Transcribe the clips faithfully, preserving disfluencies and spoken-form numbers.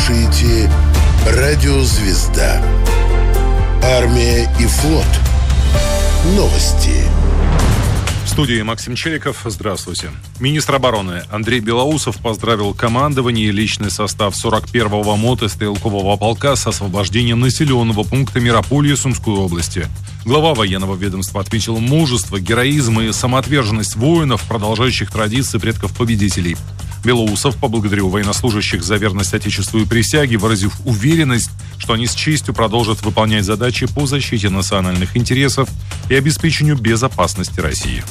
слушаете «Радио Звезда». Армия и флот. Новости. В студии Максим Челиков. Здравствуйте. Министр обороны Андрей Белоусов поздравил командование и личный состав сорок первого мотострелкового полка с освобождением населенного пункта Мирополье Сумской области. Глава военного ведомства отметил мужество, героизм и самоотверженность воинов, продолжающих традиции предков-победителей. Белоусов поблагодарил военнослужащих за верность Отечеству и присяге, выразив уверенность, что они с честью продолжат выполнять задачи по защите национальных интересов и обеспечению безопасности России.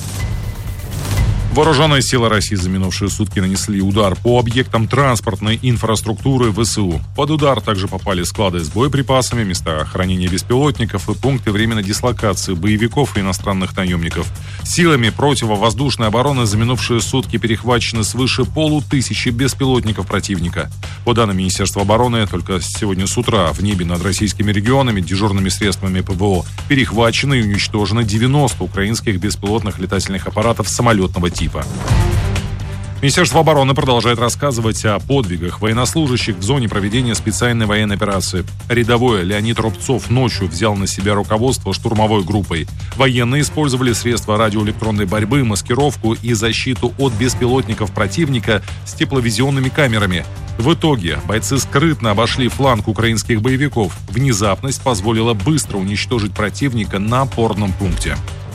Вооруженные силы России за минувшие сутки нанесли удар по объектам транспортной инфраструктуры ВСУ. Под удар также попали склады с боеприпасами, места хранения беспилотников и пункты временной дислокации боевиков и иностранных наемников. Силами противовоздушной обороны за минувшие сутки перехвачены свыше полутысячи беспилотников противника. По данным Министерства обороны, только сегодня с утра в небе над российскими регионами дежурными средствами ПВО перехвачены и уничтожены девяносто украинских беспилотных летательных аппаратов самолетного типа. Министерство обороны продолжает рассказывать о подвигах военнослужащих в зоне проведения специальной военной операции. Рядовой Леонид Рубцов ночью взял на себя руководство штурмовой группой. Военные использовали средства радиоэлектронной борьбы, маскировку и защиту от беспилотников противника с тепловизионными камерами. В итоге бойцы скрытно обошли фланг украинских боевиков. Внезапность позволила быстро уничтожить противника на опорном пункте.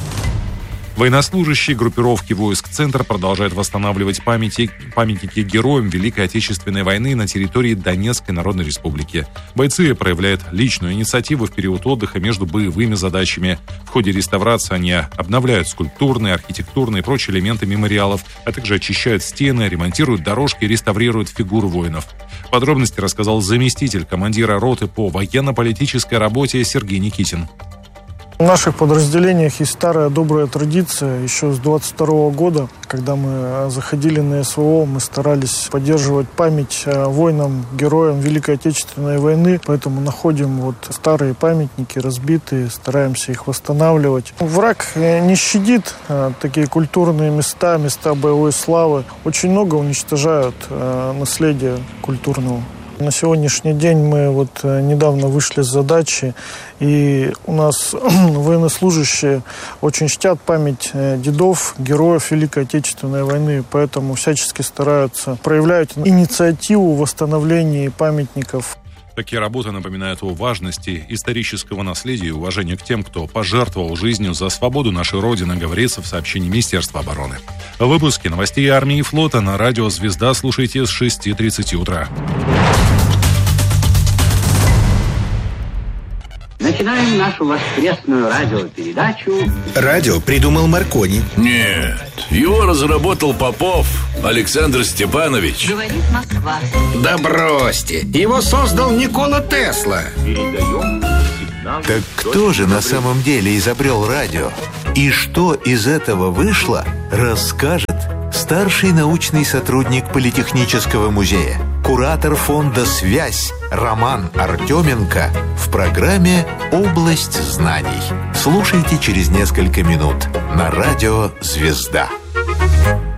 Военнослужащие группировки войск «Центр» продолжают восстанавливать памяти, памятники героям Великой Отечественной войны на территории Донецкой Народной Республики. Бойцы проявляют личную инициативу в период отдыха между боевыми задачами. В ходе реставрации они обновляют скульптурные, архитектурные и прочие элементы мемориалов, а также очищают стены, ремонтируют дорожки, реставрируют фигуры воинов. Подробности рассказал заместитель командира роты по военно-политической работе Сергей Никитин. В наших подразделениях есть старая добрая традиция. Еще с двадцать второго года, когда мы заходили на СВО, мы старались поддерживать память воинам, героям Великой Отечественной войны. Поэтому находим вот старые памятники, разбитые, стараемся их восстанавливать. Враг не щадит такие культурные места, места боевой славы. Очень много уничтожают наследия культурного. На сегодняшний день мы вот недавно вышли с задачи, и у нас военнослужащие очень чтят память дедов, героев Великой Отечественной войны, поэтому всячески стараются проявлять инициативу в восстановлении памятников. Такие работы напоминают о важности исторического наследия и уважения к тем, кто пожертвовал жизнью за свободу нашей Родины, говорится в сообщении Министерства обороны. В выпуске новостей армии и флота на радио «Звезда» слушайте с шести тридцати утра. Начинаем нашу воскресную радиопередачу. Радио придумал Маркони. Нет, его разработал Попов Александр Степанович. Говорит Москва. Да бросьте, его создал Никола Тесла. Так кто же на самом деле изобрел радио? И что из этого вышло, расскажет старший научный сотрудник Политехнического музея, куратор фонда «Связь» Роман Артеменко в программе «Область знаний». Слушайте через несколько минут на радио «Звезда».